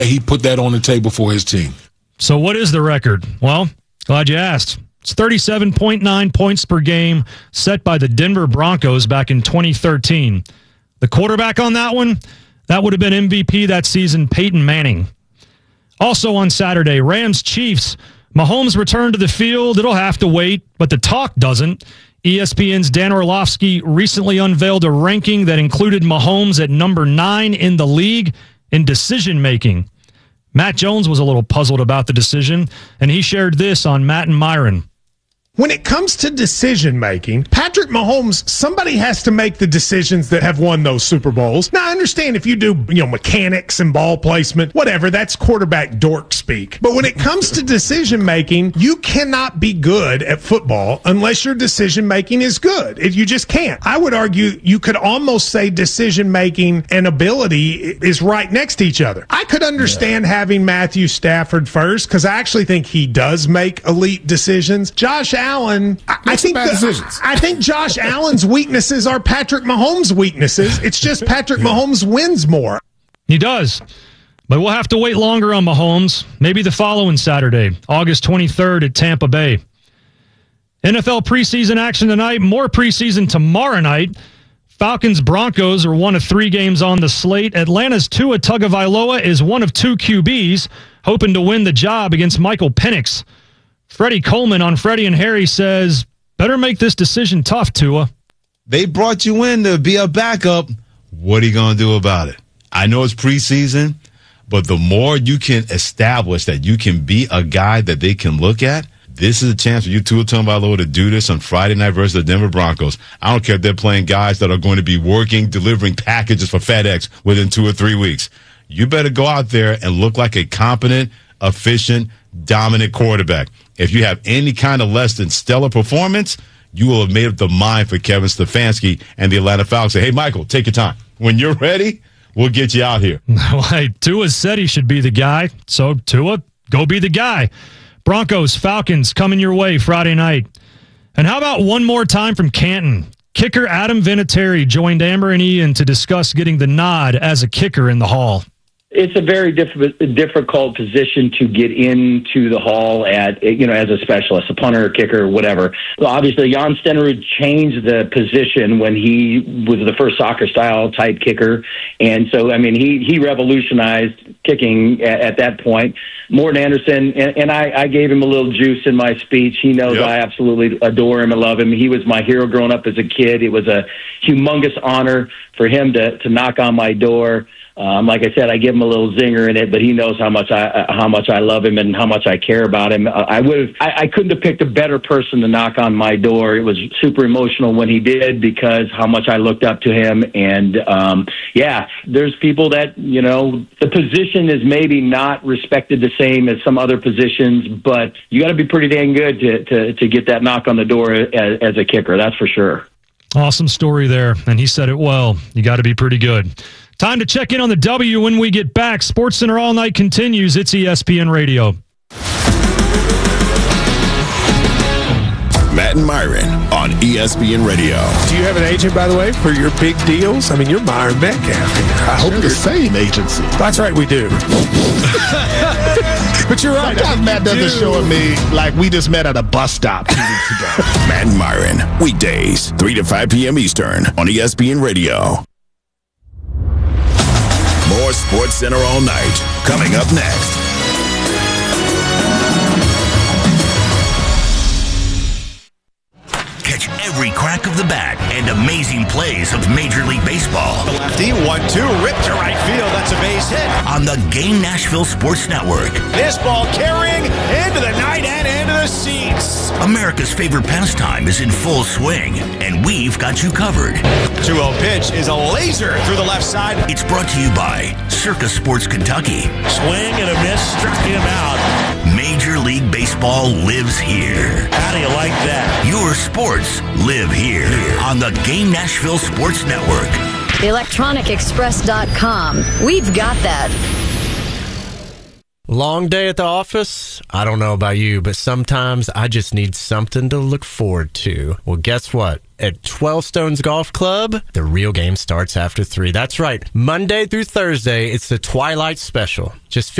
He put that on the table for his team. So what is the record? Well, glad you asked. It's 37.9 points per game set by the Denver Broncos back in 2013. The quarterback on that one, that would have been MVP that season, Peyton Manning. Also on Saturday, Rams-Chiefs. Mahomes returned to the field. It'll have to wait, but the talk doesn't. ESPN's Dan Orlovsky recently unveiled a ranking that included Mahomes at number 9 in the league in decision-making. Matt Jones was a little puzzled about the decision, and he shared this on Matt and Myron. When it comes to decision-making, Patrick Mahomes, somebody has to make the decisions that have won those Super Bowls. Now, I understand if you do, mechanics and ball placement, whatever, that's quarterback dork speak. But when it comes to decision-making, you cannot be good at football unless your decision-making is good. You just can't. I would argue you could almost say decision-making and ability is right next to each other. I could understand having Matthew Stafford first because I actually think he does make elite decisions. Josh Allen, I think Josh Allen's weaknesses are Patrick Mahomes' weaknesses. It's just Patrick Mahomes wins more. He does. But we'll have to wait longer on Mahomes. Maybe the following Saturday, August 23rd at Tampa Bay. NFL preseason action tonight. More preseason tomorrow night. Falcons-Broncos are one of 3 games on the slate. Atlanta's Tua Tagovailoa is one of 2 QBs, hoping to win the job against Michael Penix. Freddie Coleman on Freddie and Harry says, better make this decision tough, Tua. They brought you in to be a backup. What are you going to do about it? I know it's preseason, but the more you can establish that you can be a guy that they can look at, this is a chance for you, Tua Tagovailoa, to do this on Friday night versus the Denver Broncos. I don't care if they're playing guys that are going to be working, delivering packages for FedEx within 2 or 3 weeks. You better go out there and look like a competent, efficient, dominant quarterback. If you have any kind of less than stellar performance, you will have made up the mind for Kevin Stefanski and the Atlanta Falcons. Say, hey, Michael, take your time. When you're ready, we'll get you out here. Well, Tua said he should be the guy, so Tua, go be the guy. Broncos, Falcons coming your way Friday night. And how about one more time from Canton? Kicker Adam Vinatieri joined Amber and Ian to discuss getting the nod as a kicker in the Hall. It's a very difficult position to get into the Hall at, as a specialist, a punter, kicker, whatever. So obviously, Jan Stenerud changed the position when he was the first soccer-style type kicker. And so, he revolutionized kicking at that point. Morten Anderson, and I gave him a little juice in my speech. He knows I absolutely adore him and love him. He was my hero growing up as a kid. It was a humongous honor for him to knock on my door. Like I said, I give him a little zinger in it, but he knows how much I love him and how much I care about him. I couldn't have picked a better person to knock on my door. It was super emotional when he did because how much I looked up to him. And there's people that the position is maybe not respected the same as some other positions, but you got to be pretty dang good to get that knock on the door as a kicker. That's for sure. Awesome story there, and he said it well. You got to be pretty good. Time to check in on the W when we get back. SportsCenter All Night continues. It's ESPN Radio. Matt and Myron on ESPN Radio. Do you have an agent, by the way, for your big deals? You're Myron Metcalf. I hope the same agency. That's right, we do. But you're right. Sometimes Matt doesn't show me like we just met at a bus stop 2 weeks ago. Matt and Myron, weekdays, 3 to 5 p.m. Eastern on ESPN Radio. More SportsCenter All Night coming up next. Catch every crack of the bat and amazing plays of Major League Baseball. The lefty, 1-2, ripped to right field. That's a base hit. On the Game Nashville Sports Network. This ball carrying into the night and into the seats. America's favorite pastime is in full swing, and we've got you covered. 2-0 pitch is a laser through the left side. It's brought to you by Circa Sports Kentucky. Swing and a miss, struck him out. Major League Baseball lives here. How do you like that? Your sports live here on the Game Nashville Sports Network. ElectronicExpress.com. We've got that. Long day at the office? I don't know about you, but sometimes I just need something to look forward to. Well, guess what? at 12 Stones Golf Club. The real game starts after 3. That's right. Monday through Thursday, it's the Twilight Special. Just